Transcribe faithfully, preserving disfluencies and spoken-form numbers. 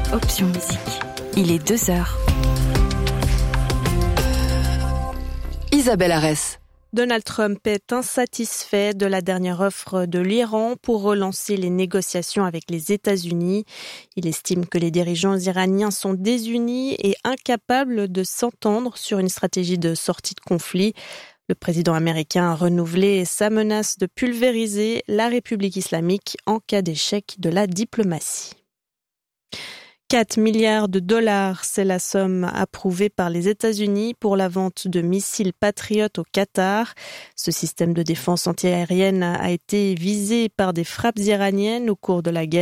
Option Musique. Il est deux heures. Isabelle Arès. Donald Trump est insatisfait de la dernière offre de l'Iran pour relancer les négociations avec les États-Unis. Il estime que les dirigeants iraniens sont désunis et incapables de s'entendre sur une stratégie de sortie de conflit. Le président américain a renouvelé sa menace de pulvériser la République islamique en cas d'échec de la diplomatie. quatre milliards de dollars, c'est la somme approuvée par les États-Unis pour la vente de missiles Patriot au Qatar. Ce système de défense antiaérienne a été visé par des frappes iraniennes au cours de la guerre.